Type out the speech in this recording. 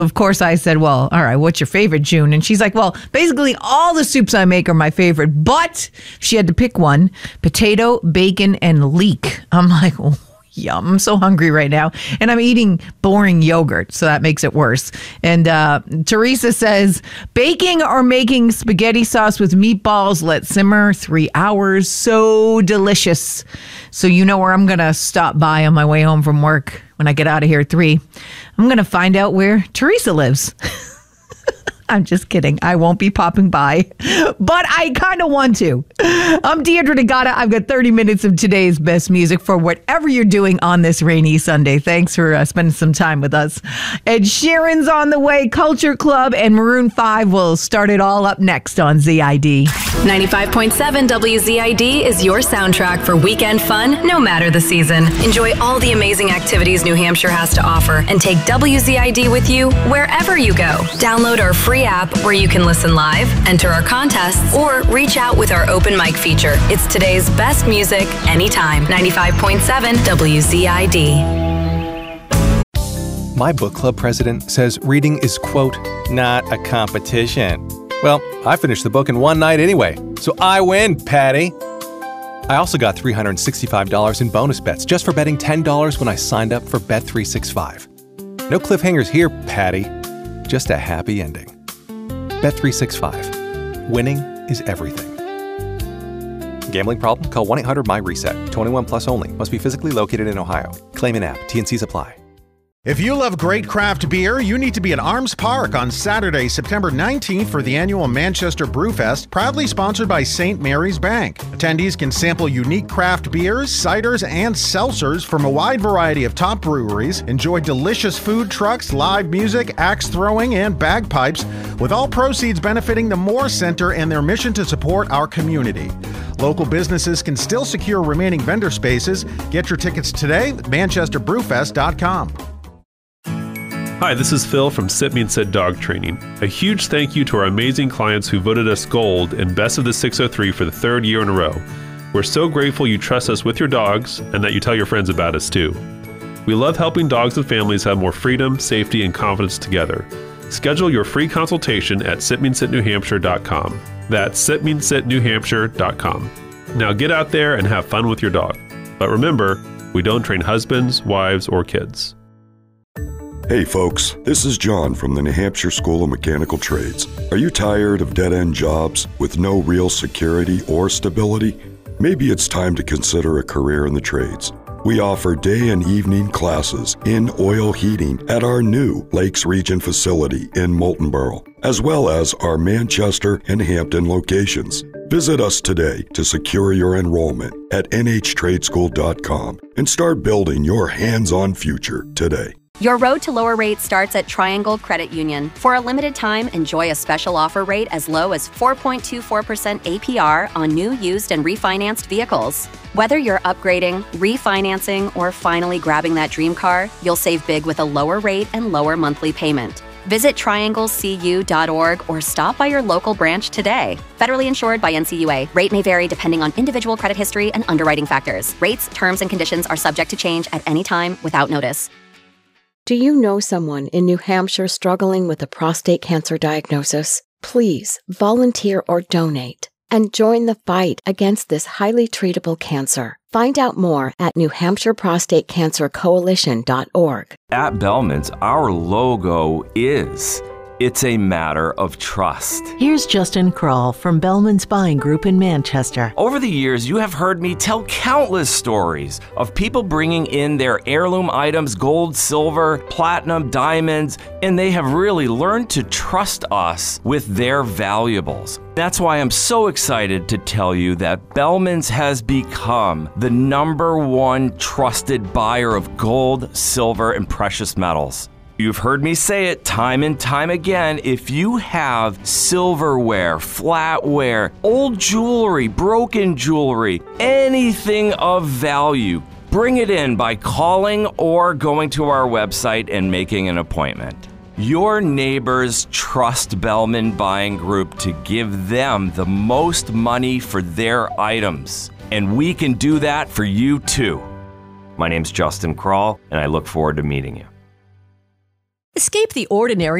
Of course, I said, well, all right, what's your favorite, June? And she's like, well, basically all the soups I make are my favorite, but she had to pick one, potato, bacon, and leek. I'm like, oh, yum, I'm so hungry right now. And I'm eating boring yogurt, so that makes it worse. And Teresa says, baking or making spaghetti sauce with meatballs, let simmer 3 hours. So delicious. So you know where I'm going to stop by on my way home from work when I get out of here at 3. I'm going to find out where Teresa lives. I'm just kidding. I won't be popping by, but I kind of want to. I'm Deidre Nagata. I've got 30 minutes of today's best music for whatever you're doing on this rainy Sunday. Thanks for spending some time with us. Ed Sheeran's on the way. Culture Club and Maroon 5 will start it all up next on ZID. 95.7 WZID is your soundtrack for weekend fun, no matter the season. Enjoy all the amazing activities New Hampshire has to offer and take WZID with you wherever you go. Download our free app where you can listen live, enter our contests, or reach out with our open mic feature. It's today's best music anytime. 95.7 WZID. My book club president says reading is, quote, not a competition. Well, I finished the book in one night anyway, so I win, Patty. I also got $365 in bonus bets just for betting $10 when I signed up for Bet365. No cliffhangers here, Patty. Just a happy ending. Bet365. Winning is everything. Gambling problem? Call 1-800-MY-RESET. 21 plus only. Must be physically located in Ohio. Claim in app. T&Cs apply. If you love great craft beer, you need to be at Arms Park on Saturday, September 19th for the annual Manchester Brewfest, proudly sponsored by St. Mary's Bank. Attendees can sample unique craft beers, ciders, and seltzers from a wide variety of top breweries, enjoy delicious food trucks, live music, axe throwing, and bagpipes, with all proceeds benefiting the Moore Center and their mission to support our community. Local businesses can still secure remaining vendor spaces. Get your tickets today at manchesterbrewfest.com. Hi, this is Phil from Sit Me and Sit Dog Training. A huge thank you to our amazing clients who voted us gold and best of the 603 for the third year in a row. We're so grateful you trust us with your dogs and that you tell your friends about us too. We love helping dogs and families have more freedom, safety, and confidence together. Schedule your free consultation at sitmeansitnewhampshire.com. That's sitmeansitnewhampshire.com. Now get out there and have fun with your dog. But remember, we don't train husbands, wives, or kids. Hey folks, this is John from the New Hampshire School of Mechanical Trades. Are you tired of dead-end jobs with no real security or stability? Maybe it's time to consider a career in the trades. We offer day and evening classes in oil heating at our new Lakes Region facility in Moultonborough, as well as our Manchester and Hampton locations. Visit us today to secure your enrollment at nhtradeschool.com and start building your hands-on future today. Your road to lower rates starts at Triangle Credit Union. For a limited time, enjoy a special offer rate as low as 4.24% APR on new, used, and refinanced vehicles. Whether you're upgrading, refinancing, or finally grabbing that dream car, you'll save big with a lower rate and lower monthly payment. Visit trianglecu.org or stop by your local branch today. Federally insured by NCUA. Rate may vary depending on individual credit history and underwriting factors. Rates, terms, and conditions are subject to change at any time without notice. Do you know someone in New Hampshire struggling with a prostate cancer diagnosis? Please volunteer or donate and join the fight against this highly treatable cancer. Find out more at NewHampshireProstateCancerCoalition.org. At Bellman's, our logo is It's a Matter of Trust. Here's Justin Kroll from Bellman's Buying Group in Manchester. Over the years, you have heard me tell countless stories of people bringing in their heirloom items, gold, silver, platinum, diamonds, and they have really learned to trust us with their valuables. That's why I'm so excited to tell you that Bellman's has become the #1 trusted buyer of gold, silver, and precious metals. You've heard me say it time and time again. If you have silverware, flatware, old jewelry, broken jewelry, anything of value, bring it in by calling or going to our website and making an appointment. Your neighbors trust Bellman Buying Group to give them the most money for their items. And we can do that for you too. My name's Justin Kroll, and I look forward to meeting you. Escape the ordinary